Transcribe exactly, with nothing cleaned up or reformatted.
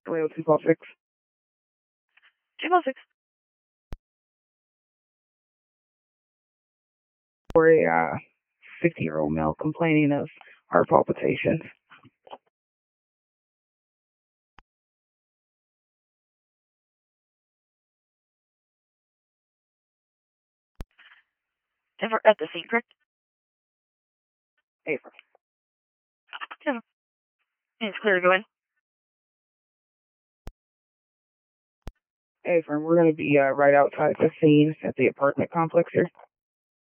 Toledo two five six. two five six. For a uh, fifty-year-old male complaining of heart palpitations. Ever at the scene, correct? Affirm. Yeah. It's clear to go in. Affirm. We're going to be uh, right outside the scene at the apartment complex here.